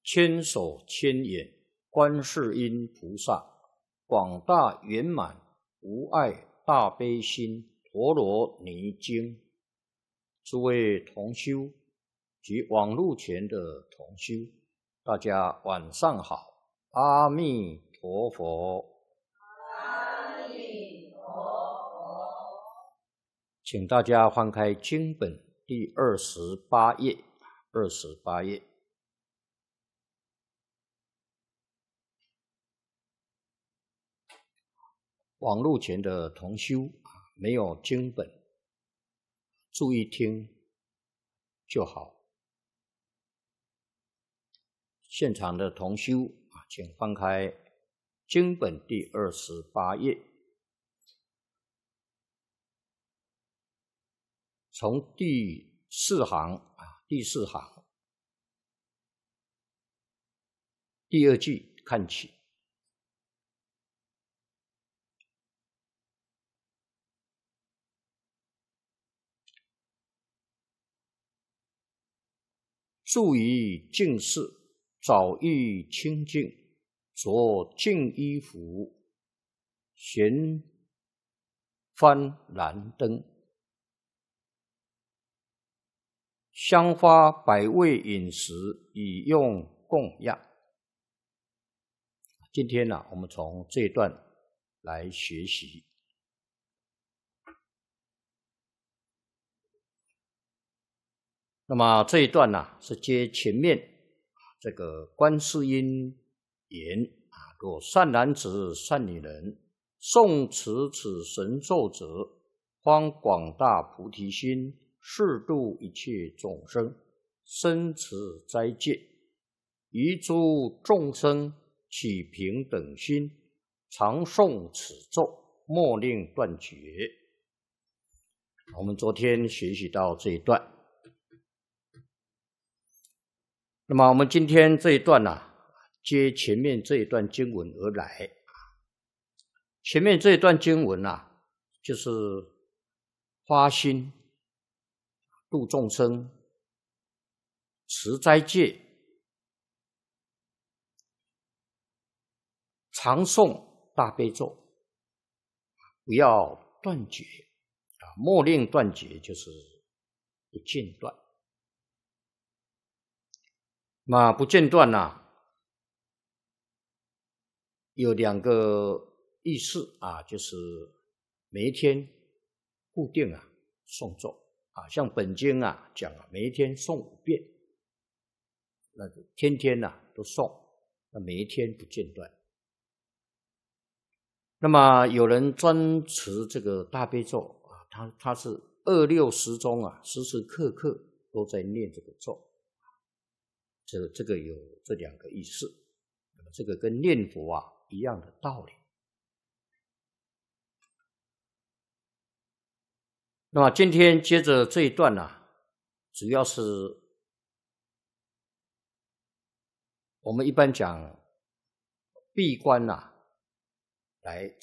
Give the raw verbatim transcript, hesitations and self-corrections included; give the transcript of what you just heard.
千手千眼观世音菩萨，广大圆满无碍大悲心陀罗尼经。诸位同修及网络前的同修，大家晚上好，阿弥陀佛。 阿弥陀佛。 请大家翻开经本第二十八页，二十八页。网络前的同修没有经本，注意听就好。现场的同修请翻开经本第二十八页，从第四行啊，第四行第二句看起。住于净室，早欲清净，着净衣服，悬幡燃灯，香花百味饮食，以用供养。今天呢、啊，我们从这一段来学习。那么这一段呢、啊，是接前面这个观世音言啊，若善男子、善女人，诵持此神咒者，方广大菩提心，誓度一切众生，生持斋戒，于诸众生起平等心，常诵此咒，莫令断绝。我们昨天学习到这一段。那么我们今天这一段呢、啊，接前面这一段经文而来。前面这一段经文啊，就是发心度众生，持斋戒，常诵大悲咒，不要断绝啊，莫令断绝，就是不间断。那不间断啊，有两个意思啊，就是每一天固定啊诵咒啊，像本经啊讲啊，每一天诵五遍，那就天天啊都诵，那每一天不间断。那么有人专持这个大悲咒啊，他他是二六时中啊，时时刻刻都在念这个咒。这个这个有这两个意思，那么这个跟念佛啊一样的道理。那么今天接着这一段呢、啊，主要是我们一般讲闭关啊，来